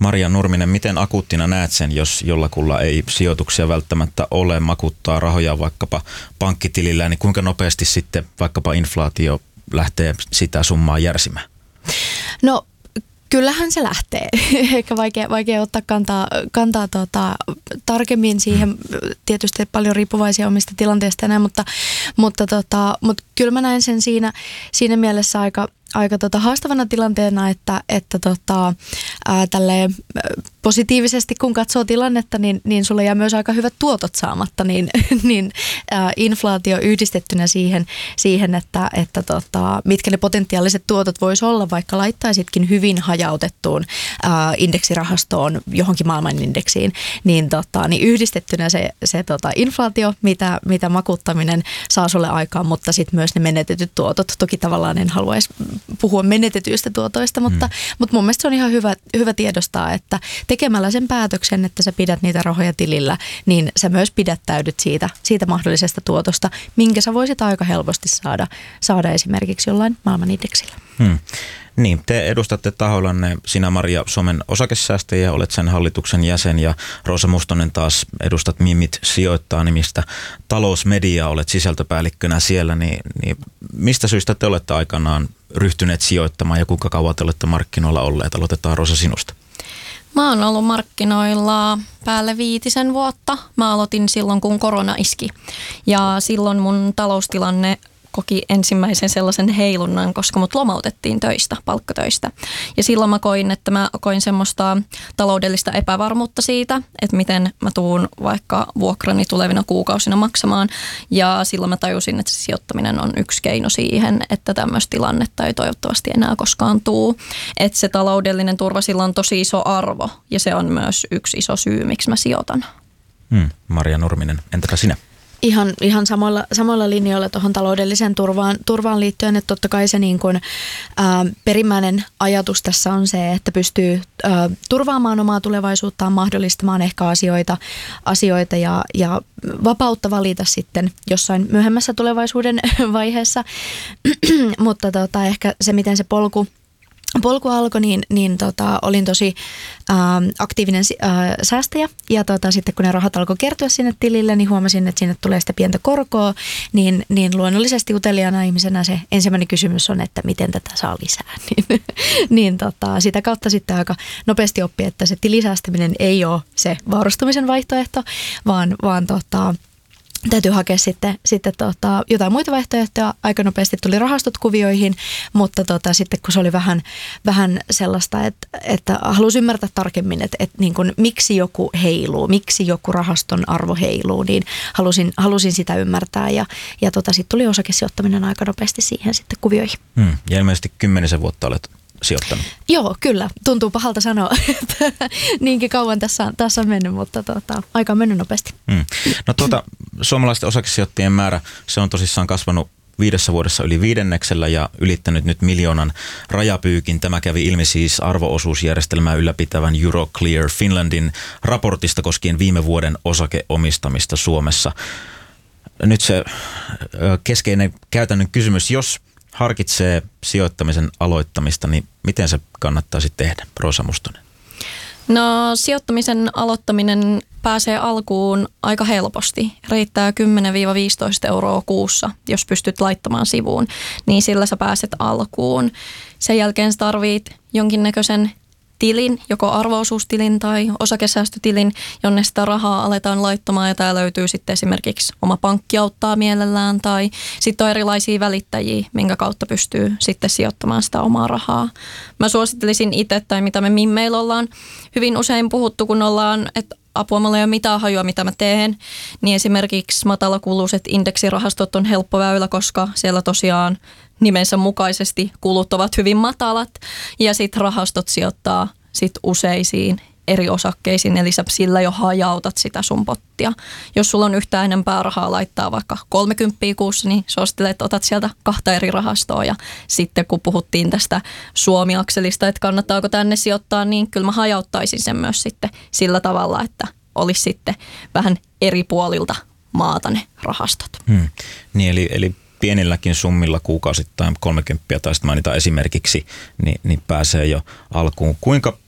Maria Nurminen, miten akuuttina näet sen, jos jollakulla ei sijoituksia välttämättä ole, makuttaa rahoja vaikkapa pankkitilillä, niin kuinka nopeasti sitten vaikkapa inflaatio lähtee sitä summaa järsimään? No kyllähän se lähtee. Ehkä vaikea ottaa kantaa tarkemmin siihen. Tietysti paljon riippuvaisia omista tilanteista ja näin, mutta kyllä mä näen sen siinä mielessä aika haastavana tilanteena, että tälleen positiivisesti kun katsoo tilannetta, niin sulla jää myös aika hyvät tuotot saamatta, niin inflaatio yhdistettynä siihen että mitkä ne potentiaaliset tuotot vois olla, vaikka laittaisitkin hyvin hajautettuun indeksirahastoon johonkin maailmanindeksiin, niin yhdistettynä se inflaatio, mitä makuttaminen saa sulle aikaan, mutta sitten myös ne menetetyt tuotot. Toki tavallaan en haluaisi puhua menetetyistä tuotoista, mutta mun mielestä se on ihan hyvä tiedostaa, että tekemällä sen päätöksen, että sä pidät niitä rahoja tilillä, niin sä myös pidättäydyt siitä mahdollisesta tuotosta, minkä sä voisit aika helposti saada esimerkiksi jollain maailmanindeksillä. Niin, te edustatte tahollanne, sinä Maria, Suomen osakesäästäjiä, olet sen hallituksen jäsen ja Roosa Mustonen taas edustat Mimit sijoittaa nimistä talousmediaa, olet sisältöpäällikkönä siellä, niin mistä syystä te olette aikanaan ryhtyneet sijoittamaan ja kuinka kauan te olette markkinoilla olleet? Aloitetaan Roosa sinusta. Mä oon ollut markkinoilla päälle 5 vuotta. Mä aloitin silloin, kun korona iski ja silloin mun taloustilanne koki ensimmäisen sellaisen heilunnan, koska mut lomautettiin palkkatöistä. Ja silloin mä koin semmoista taloudellista epävarmuutta siitä, että miten mä tuun vaikka vuokrani tulevina kuukausina maksamaan. Ja silloin mä tajusin, että se sijoittaminen on yksi keino siihen, että tämmöistä tilannetta ei toivottavasti enää koskaan tuu. Että se taloudellinen turva sillä on tosi iso arvo ja se on myös yksi iso syy, miksi mä sijoitan. Maria Nurminen, entäpä sinä? Ihan samoilla linjoilla tuohon taloudelliseen turvaan liittyen, että totta kai se niin kuin, perimmäinen ajatus tässä on se, että pystyy turvaamaan omaa tulevaisuuttaan, mahdollistamaan ehkä asioita ja vapautta valita sitten jossain myöhemmässä tulevaisuuden vaiheessa, mutta ehkä se, miten se polku alkoi, niin olin tosi aktiivinen säästäjä ja sitten kun ne rahat alkoi kertyä sinne tilille, niin huomasin, että sinne tulee sitä pientä korkoa, niin luonnollisesti uteliaana ihmisenä se ensimmäinen kysymys on, että miten tätä saa lisää. niin sitä kautta sitten aika nopeasti oppi, että se tilisäästäminen ei ole se vaurastumisen vaihtoehto, vaan täytyy hakea sitten jotain muita vaihtoehtoja. Aika nopeasti tuli rahastot kuvioihin, mutta sitten kun se oli vähän sellaista, että halusi ymmärtää tarkemmin, että niin kuin, miksi joku heiluu, miksi joku rahaston arvo heiluu, niin halusin sitä ymmärtää ja sitten tuli osakesijoittaminen aika nopeasti siihen sitten kuvioihin. Ja ilmeisesti 10 vuotta olet sijoittanut. Joo, kyllä. Tuntuu pahalta sanoa, että niinkin kauan tässä on mennyt, mutta aika on mennyt nopeasti. No suomalaisten osakesijoittajien määrä, se on tosissaan kasvanut 5 vuodessa yli 5 ja ylittänyt nyt 1 miljoonan rajapyykin. Tämä kävi ilmi siis arvo-osuusjärjestelmää ylläpitävän Euroclear Finlandin raportista koskien viime vuoden osakeomistamista Suomessa. Nyt se keskeinen käytännön kysymys, jos harkitsee sijoittamisen aloittamista, niin miten se kannattaisi tehdä? Roosa Mustonen. No sijoittamisen aloittaminen pääsee alkuun aika helposti. Riittää 10-15 euroa kuussa, jos pystyt laittamaan sivuun, niin sillä sä pääset alkuun. Sen jälkeen sä tarvit jonkinnäköisen tilin, joko arvo-osuustilin tai osakesäästötilin, jonne sitä rahaa aletaan laittamaan ja tämä löytyy sitten esimerkiksi oma pankki auttaa mielellään tai sitten on erilaisia välittäjiä, minkä kautta pystyy sitten sijoittamaan sitä omaa rahaa. Mä suosittelisin itse tai mitä me Mimmeillä ollaan hyvin usein puhuttu, kun ollaan, että apua, mulla ei ole mitään hajua, mitä mä teen, niin esimerkiksi matalakuluiset indeksirahastot on helppo väylä, koska siellä tosiaan nimensä mukaisesti kulut ovat hyvin matalat ja sitten rahastot sijoittaa sit useisiin eri osakkeisiin, eli sä sillä jo hajautat sitä sun pottia. Jos sulla on yhtään enempää rahaa laittaa vaikka 30 kuussa, niin suosittelen, että otat sieltä 2 eri rahastoa ja sitten kun puhuttiin tästä Suomi-akselista, että kannattaako tänne sijoittaa, niin kyllä mä hajauttaisin sen myös sitten sillä tavalla, että olisi sitten vähän eri puolilta maata ne rahastot. Niin eli pienilläkin summilla kuukausittain 30 tai sitten mainitaan esimerkiksi, niin pääsee jo alkuun. Kuinka